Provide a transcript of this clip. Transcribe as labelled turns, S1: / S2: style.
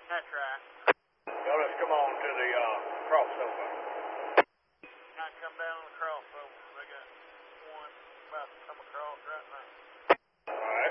S1: That's right.
S2: Y'all just come on to the crossover.
S1: I come down on the crossover. They got one about to come across right now.
S2: All right.